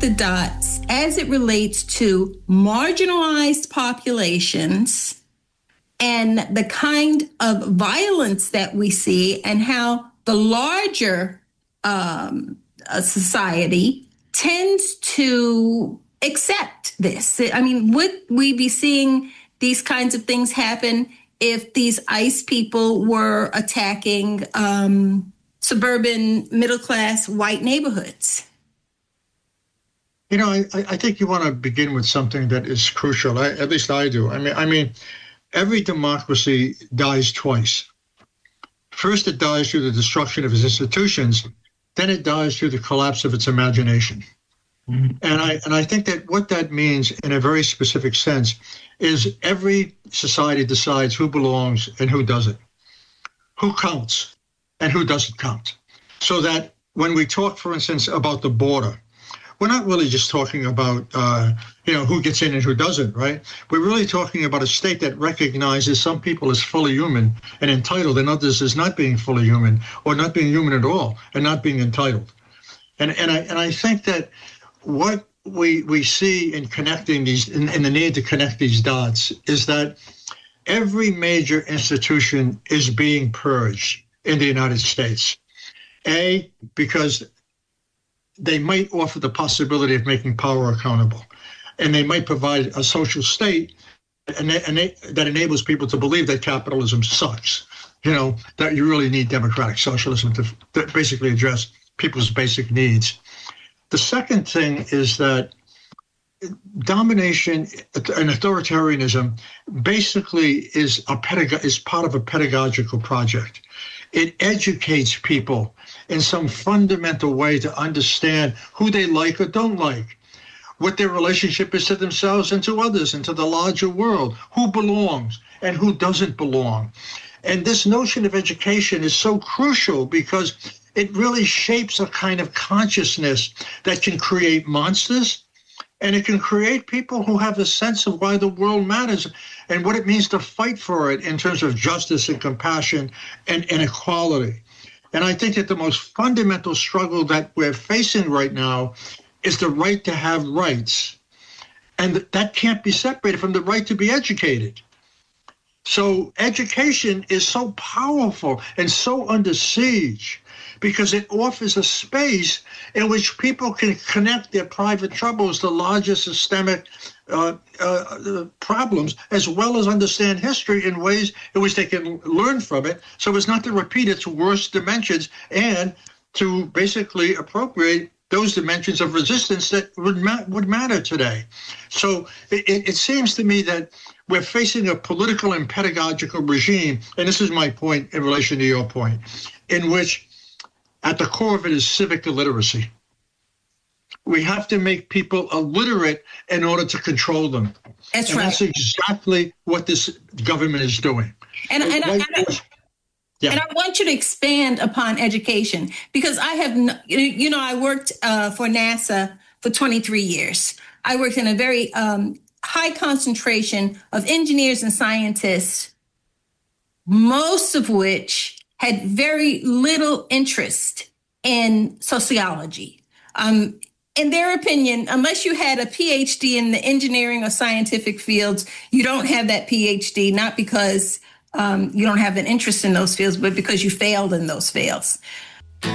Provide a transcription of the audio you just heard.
the dots as it relates to marginalized populations and the kind of violence that we see, and how the larger society tends to accept this. I mean, would we be seeing these kinds of things happen if these ICE people were attacking suburban middle-class white neighborhoods? You know, I think you want to begin with something that is crucial. At least I do. I mean, every democracy dies twice. First, it dies through the destruction of its institutions. Then it dies through the collapse of its imagination. Mm-hmm. And I think that what that means in a very specific sense is every society decides who belongs and who doesn't, who counts and who doesn't count. So that when we talk, for instance, about the border, we're not really just talking about, who gets in and who doesn't, right? We're really talking about a state that recognizes some people as fully human and entitled, and others as not being fully human, or not being human at all, and not being entitled. And I think that what we see in connecting these, in the need to connect these dots, is that every major institution is being purged in the United States. Because they might offer the possibility of making power accountable, and they might provide a social state that enables people to believe that capitalism sucks, that you really need democratic socialism to basically address people's basic needs. The second thing is that domination and authoritarianism basically is part of a pedagogical project. It educates people in some fundamental way to understand who they like or don't like, what their relationship is to themselves and to others and to the larger world, who belongs and who doesn't belong. And this notion of education is so crucial because it really shapes a kind of consciousness that can create monsters, and it can create people who have a sense of why the world matters and what it means to fight for it in terms of justice and compassion and equality. And I think that the most fundamental struggle that we're facing right now is the right to have rights. And that can't be separated from the right to be educated. So education is so powerful and so under siege because it offers a space in which people can connect their private troubles to larger systemic problems, as well as understand history in ways in which they can learn from it, so as not to repeat its worst dimensions, and to basically appropriate those dimensions of resistance that would matter today. So it seems to me that we're facing a political and pedagogical regime, and this is my point in relation to your point, in which at the core of it is civic illiteracy. We have to make people illiterate in order to control them. That's right. That's exactly what this government is doing. And I want you to expand upon education, because I have, I worked for NASA for 23 years. I worked in a very high concentration of engineers and scientists, most of which had very little interest in sociology. In their opinion, unless you had a PhD in the engineering or scientific fields, you don't have that PhD, not because you don't have an interest in those fields, but because you failed in those fields.